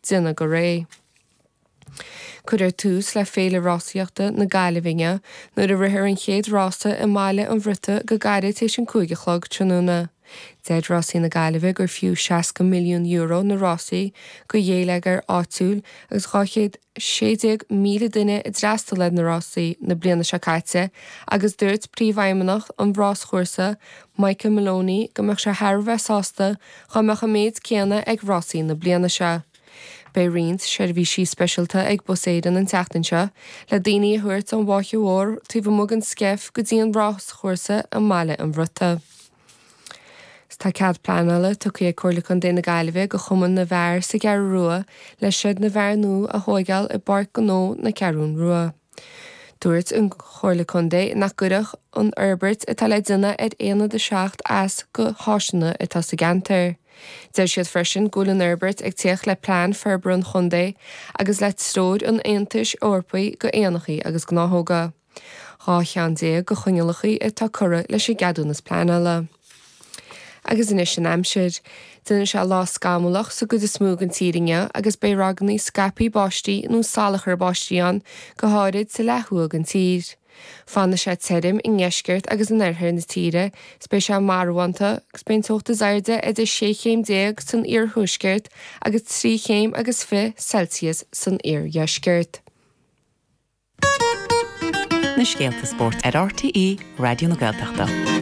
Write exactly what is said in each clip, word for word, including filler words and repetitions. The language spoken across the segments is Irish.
dina go ré. Cuidir tús le féle rásaíochta na Gaillimhinge nuair a rithir an chéad rásta i máile an bhruta go gairid éis an cúigechlog trúna. Dead Rossi na Gaillimhe gur fiú seiasca milliún euro na Rossi go dhéilegar áitiúil agus cháchéad séideag míle duine i drasta le na Rossi na bliana se caite agus dúirt príomhhaimimeach an bhrás chuirsa Michael Maloney go meach se tharbheith sásta chu meach a méid céanna ag Rossi na bliana se. Bei riint seirbhísí speisialta ag Boséidan an teachtainse le daoine a thuirt an bhaithe mhór tú bh mug an scef go dtí an bhrás chuirsa an máile an bhruta. Tá cead planala tucaí ag cuirlachan déna Gaillimhe go chumann na bhfear sa gear rua le siad na bhfear nó a thógáil i bar go nó na cearún rua. Dúirt an chuirlachan dé nach gurach an Herbert atá le duine ar éana de seacht as go háisina atá sa gantar. Deir siad freisin gúil an Herbert ag tíoch le plán ferbr an chundé agus le stróid an Aontais Eorpaí go éanachaí agus gnáthóga. Dhá chean dé go chuinealachaí atá cura leis i gadúnas planala. Agus inis an amsir, duine se lá scamúlach sa go is smúg an tíringe agus bé ragnaí scapaí báistí nó salachar báistíán go háirid sa lethúag an tír. Fanna sé teirim i ngeisgurt agus an airthir na tíre, spé se marhhaanta agus ben tóchta zairde idir sé chéim déag san ar thuisgurt agus trí chéim agus fi Celsius san ar dheisgurt. Na Scéalta Sport ar R T E Radio na Gaeltachta.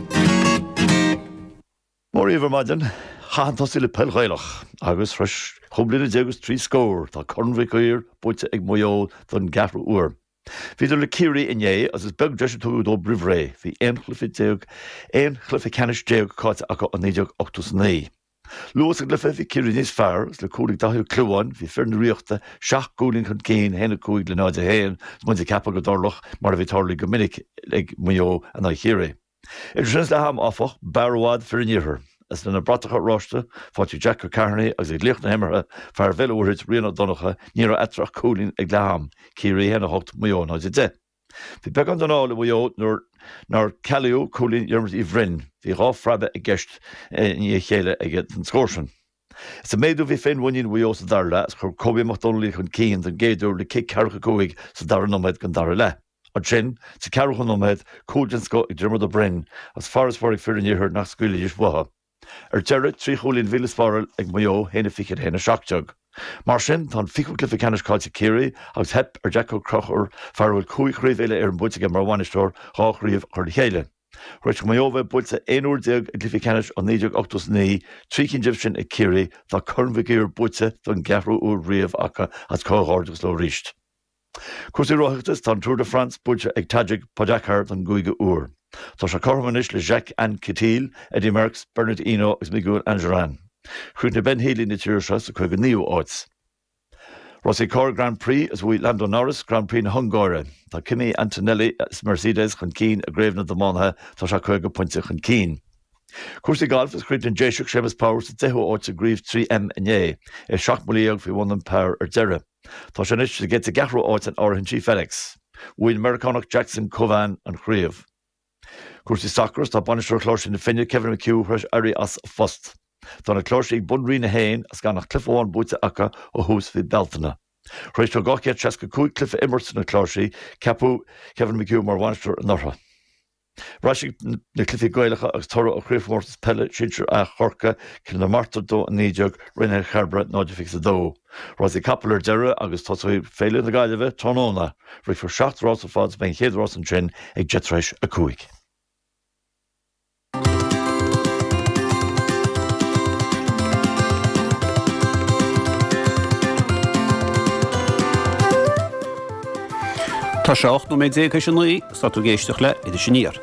Mór íomhar maidin, chaantá sí le peilghailech, agus freis chublina dégus trí scóir tá Cornbhí ir buite ag Mayo don Gafra uair. Bhíidir le Cirí inné as is beg deise tú dó Brivré, hí éon chlufi déag, éon chlufi canis déag cáte acu an néideag ochtas né. Luas a glyfa hí Cirí níos fearr, le cúlaigh dathú clúáin, hí fear na riachta seach gúlainn chun céin héna cúig le náide héin, muinte cappa go dorlach mar a bhí tarlaigh go minic ag Mayo a na Cirí. Idir sin le ham áfach barhád fear an níorthar. As na bratacha ráiste, fáitiú Jack O'Carney agus ag líocht na himmartha fear bheileúirt riana donacha níor etrach cúlín ag leham, Cirí héna hocht Mayo náide de. Bhí beag an donála Mayo nar ceiliú cúlín dhearmid i bhrin, hí rá freibe a gceist ní chéile ag an scórsin. Is a méadú bhí féin bhainin Mayo sa dar le, as chur cóbíach donlaí chun cían den géadú le cic cearcha cúig sa dar nóméid gan dar le. A sin, sa cearcha nóméid, cúlin sco ag dermod a brin, as far as fárig fear an níorthar nach scuile is bhatha. Ar deire trí cholín Villasparil ag Mayo héna fichid héna seachteag. Mar sin tá fiú clifa canis cáilte Cirí agus hep ar Jack O'Crochar fearhfuil cúig riomh éile ar an buite go mar bhainisteoir thách riomh chuir chéile. Roit Mayo bheith buite éonúir déag ag clifa canis an néideag ochtas ní trí cinn dibh sin ag Cirí tá Cornbhí ir buite don Gafra úr riamh acha as cóthárdagus le ríist. Cuasí roiachtas tá Tour de France buite ag taideag Pogačar don gúige úr. Tá se cormanis le Jacques Anquetil, Eddie Merckx, Bernard Hinault agus Miguel Angeran. Chuid na Ben Healy na tíirse sa chuig go níú áits. Rossi Cor Grand Prix as bhui Lando Norris Grand Prix na Hungáire. Tá Kimi Antonelli as Mercedes chun cín a gréibhna do mátha tá se chuig go pointe chun cín. Cuasaí golf is chuid an déiseach Seamus Power sa deichiú áit a gríomh trí M inné, é seach mlíoch bhí bhain an Power ar deire. Tá se níos sa get a gethra áit an Orhan G. Felix. Bhuiil Americanach Jackson Covan an chríomh. Cuasaí sacras tá banisteir chlóir na finne Kevin McHugh threis airí as fost. Tá na chlóir ag bun riina héin as gan nach clifháin buite acha ó hús fi beltana. Rééis tá gachiad tresca cúig clifa immert na chlóirí capú Kevin McHugh mar banisteir an ortha. Ráisig na clifi goilecha agus tora ó chríomhmórtas pelle sinseir a chorca cin na martar dó an níideag rinne cherbra náidefic sa dó. Rossi Kappeler deire agus tosaí féile na Gaillimhe tróna, ri for seacht rás a fád ben chéad rás an sin ag jetreis a cúig. Tá seacht nó méid déag sin nuí sa tú géisteach le idir sin níor.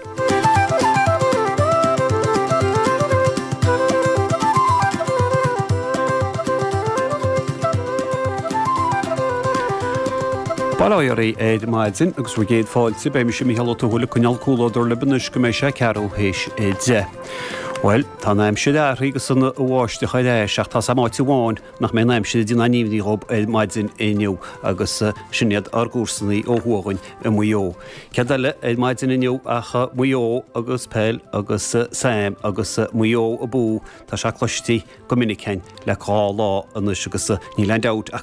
Baláirí éid maidzin agus ru géad fáilte be mi sin mihalló thuúla cúneal cúlóidir le banis go méid sé cearú héis é de. Well, tá naimside agus sanna bháiste chaile seach tá samáiti bháin nach mé naimside dí naníomhí rob é maidzin éniu agus sinnéad ar gúrsannaí ó thuagain i Mayo. Ceadile é maidzin éniu acha Mayo agus Peil agus Sam agus Mayo a bú tá se cloistí go minicén le cá lá anis agus ní lein dat